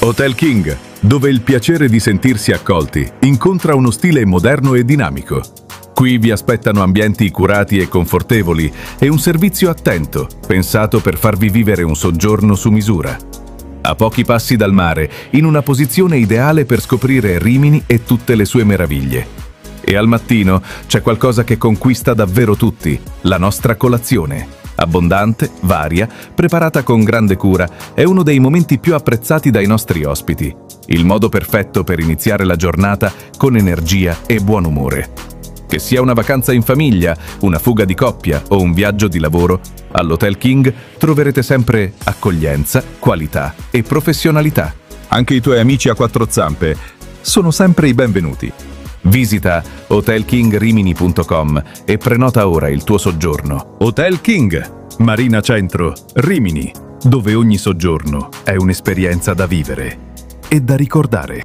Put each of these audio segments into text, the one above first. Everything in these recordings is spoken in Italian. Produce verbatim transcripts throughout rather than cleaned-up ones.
Hotel King, dove il piacere di sentirsi accolti incontra uno stile moderno e dinamico. Qui vi aspettano ambienti curati e confortevoli e un servizio attento, pensato per farvi vivere un soggiorno su misura. A pochi passi dal mare, in una posizione ideale per scoprire Rimini e tutte le sue meraviglie. E al mattino c'è qualcosa che conquista davvero tutti, la nostra colazione. Abbondante, varia, preparata con grande cura, è uno dei momenti più apprezzati dai nostri ospiti. Il modo perfetto per iniziare la giornata con energia e buon umore. Che sia una vacanza in famiglia, una fuga di coppia o un viaggio di lavoro, all'Hotel King troverete sempre accoglienza, qualità e professionalità. Anche i tuoi amici a quattro zampe sono sempre i benvenuti. Visita hotel king rimini punto com e prenota ora il tuo soggiorno. Hotel King, Marina Centro, Rimini, dove ogni soggiorno è un'esperienza da vivere e da ricordare.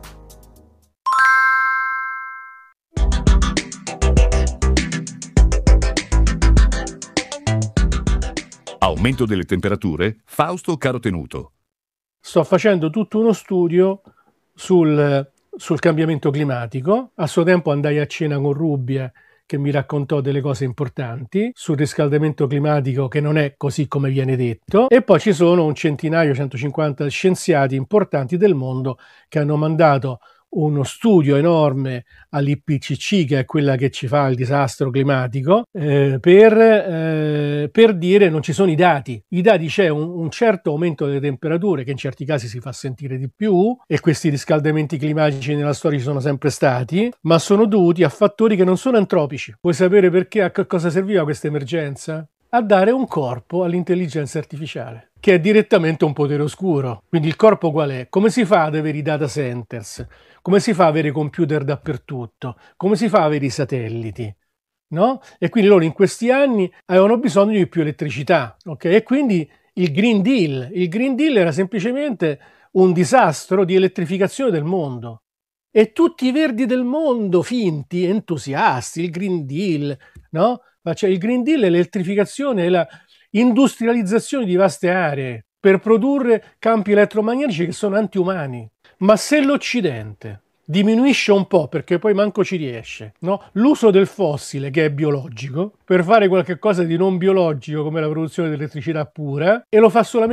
Aumento delle temperature? Fausto Carotenuto. Sto facendo tutto uno studio sul... sul cambiamento climatico. A suo tempo andai a cena con Rubbia, che mi raccontò delle cose importanti sul riscaldamento climatico, che non è così come viene detto, e poi ci sono un centinaio, centocinquanta scienziati importanti del mondo che hanno mandato uno studio enorme all'I P C C, che è quella che ci fa il disastro climatico, eh, per, eh, per dire non ci sono i dati. I dati c'è un, un certo aumento delle temperature che in certi casi si fa sentire di più, e questi riscaldamenti climatici nella storia ci sono sempre stati, ma sono dovuti a fattori che non sono antropici. Vuoi sapere perché? A che cosa serviva questa emergenza? A dare un corpo all'intelligenza artificiale, che è direttamente un potere oscuro. Quindi il corpo qual è? Come si fa ad avere i data centers? Come si fa ad avere computer dappertutto? Come si fa ad avere i satelliti? No? E quindi loro in questi anni avevano bisogno di più elettricità, ok? E quindi il Green Deal. Il Green Deal era semplicemente un disastro di elettrificazione del mondo. E tutti i verdi del mondo, finti, entusiasti, il Green Deal, no? Cioè il Green Deal è l'elettrificazione e la industrializzazione di vaste aree per produrre campi elettromagnetici che sono antiumani. Ma se l'Occidente diminuisce un po', perché poi manco ci riesce, no? L'uso del fossile, che è biologico, per fare qualche cosa di non biologico come la produzione di elettricità pura, e lo fa solamente